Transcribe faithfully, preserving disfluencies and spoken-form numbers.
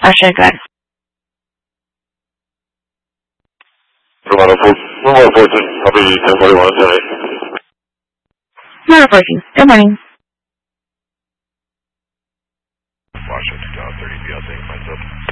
Asha, go ahead. Romano fourteen, I'll be ten forty-one tonight. Romano fourteen, good morning. Washington, Tower thirty, B L C, climbs up.